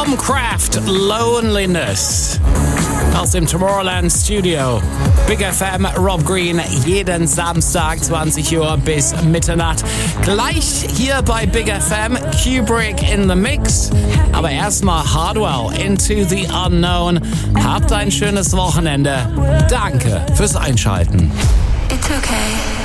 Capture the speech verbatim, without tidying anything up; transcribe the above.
Stormcraft Loneliness aus dem Tomorrowland Studio. Big F M, Rob Green, jeden Samstag zwanzig Uhr bis Mitternacht. Gleich hier bei Big F M, Kubrick in the Mix. Aber erstmal Hardwell, Into the Unknown. Habt ein schönes Wochenende. Danke fürs Einschalten. It's okay.